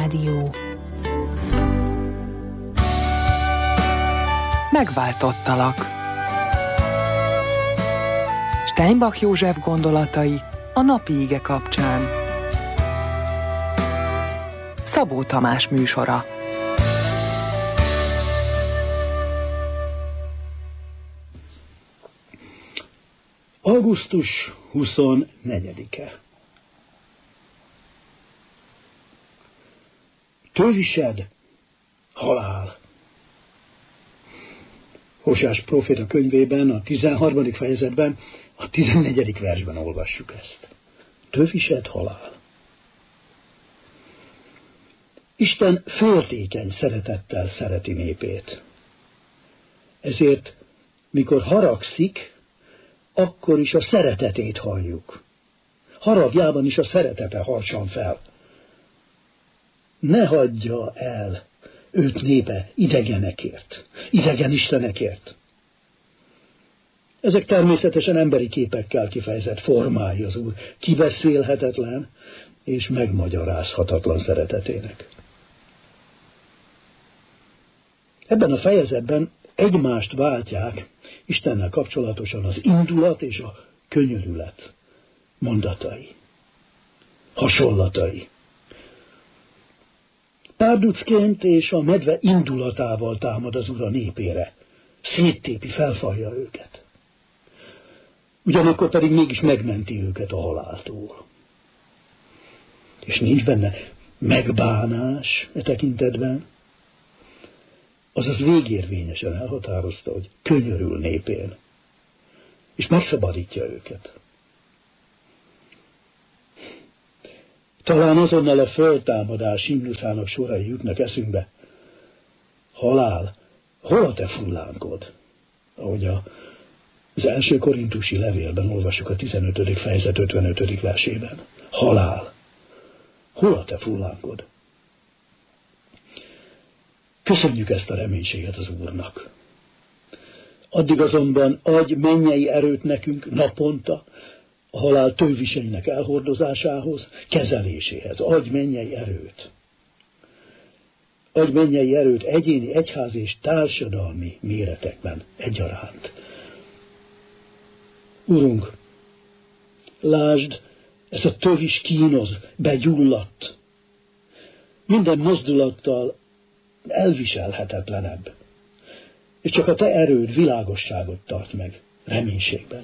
Rádió. Megváltottalak. Steinbach József gondolatai a napi ige kapcsán. Szabó Tamás műsora. Augusztus 24-e. Tövised, halál. Hosea próféta könyvében, a 13. fejezetben, a 14. versben olvassuk ezt. Tövised, halál. Isten féltékeny szeretettel szereti népét. Ezért, mikor haragszik, akkor is a szeretetét halljuk. Haragjában is a szeretete harcsan fel. Ne hagyja el őt népe idegenekért, idegen istenekért. Ezek természetesen emberi képekkel kifejezett formái az Úr kibeszélhetetlen és megmagyarázhatatlan szeretetének. Ebben a fejezetben egymást váltják Istennel kapcsolatosan az indulat és a könyörület mondatai, hasonlatai. Párducként és a medve indulatával támad az Úr a népére, széttépi, felfalja őket. Ugyanakkor pedig mégis megmenti őket a haláltól. És nincs benne megbánás e tekintetben, azaz végérvényesen elhatározta, hogy könyörül népén, és megszabadítja őket. Talán azonnal a föltámadás himnuszának sorai jutnak eszünkbe. Halál, hol a te fullánkod? Ahogy az első korintusi levélben olvassuk a 15. fejezet 55. versében. Halál, hol a te fullánkod? Köszönjük ezt a reménységet az Úrnak. Addig azonban adj mennyei erőt nekünk naponta, a halál tőviseinek elhordozásához, kezeléséhez. Adj mennyei erőt. Adj mennyei erőt egyéni, egyház és társadalmi méretekben egyaránt. Urunk, lásd, ez a tövis kínoz, begyulladt. Minden mozdulattal elviselhetetlenebb. És csak a te erőd világosságot tart meg reménységben.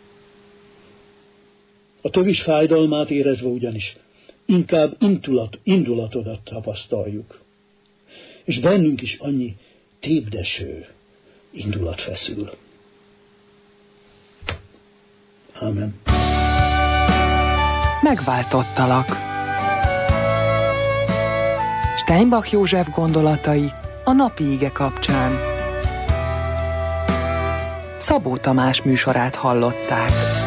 A tövis fájdalmát érezve ugyanis inkább indulatodat tapasztaljuk. És bennünk is annyi tépdeső indulat feszül. Ámen. Megváltottalak. Steinbach József gondolatai a napi ige kapcsán. Szabó Tamás műsorát hallották.